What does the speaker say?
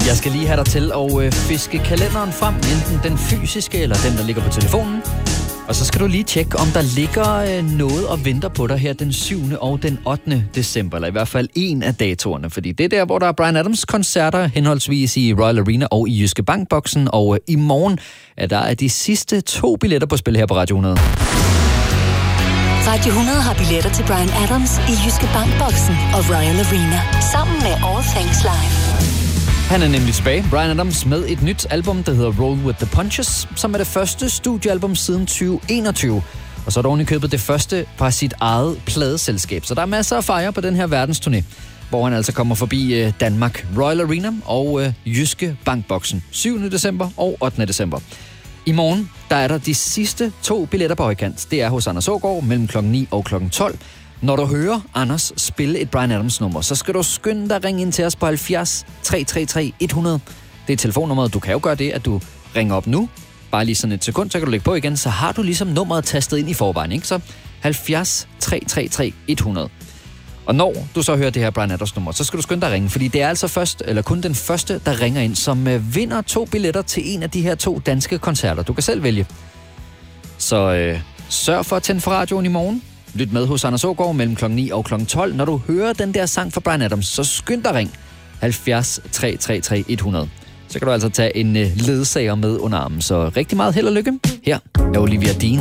Jeg skal lige have dig til at fiske kalenderen frem, enten den fysiske eller den, der ligger på telefonen. Og så skal du lige tjekke, om der ligger noget og venter på dig her den 7. og den 8. december, eller i hvert fald en af datorerne. Fordi det er der, hvor der er Bryan Adams koncerter, henholdsvis i Royal Arena og i Jyske Bank-boksen. Og i morgen er der de sidste 2 billetter på spil her på Radio 100. Radio 100 har billetter til Bryan Adams i Jyske Bank-boksen og Royal Arena, sammen med All Things Live. Han er nemlig tilbage, Bryan Adams, med et nyt album, der hedder Roll With The Punches, som er det første studiealbum siden 2021. Og så er der oven i købet det første fra sit eget pladeselskab. Så der er masser at fejre på den her verdensturné, hvor han altså kommer forbi Danmark, Royal Arena og Jyske Bank-boksen 7. december og 8. december. I morgen, der er der de sidste 2 billetter på højkant. Det er hos Anders Aagaard mellem kl. 9 og kl. 12. Når du hører Anders spille et Bryan Adams nummer, så skal du skynde dig at ringe ind til os på 70 333 100. Det er telefonnummeret. Du kan jo gøre det, at du ringer op nu. Bare lige sådan et sekund, så kan du lægge på igen. Så har du ligesom nummeret tastet ind i forvejen, ikke? Så 70 333 100. Og når du så hører det her Bryan Adams nummer, så skal du skynde dig at ringe, fordi det er altså kun den første, der ringer ind, som vinder 2 billetter til en af de her 2 danske koncerter. Du kan selv vælge. Så sørg for at tænde for radioen i morgen. Lyt med hos Anders Aagaard mellem kl. 9 og kl. 12. Når du hører den der sang fra Bryan Adams, så skynd dig ring 70 333 100. Så kan du altså tage en ledsager med under armen. Så rigtig meget held og lykke. Her er Olivia Dean.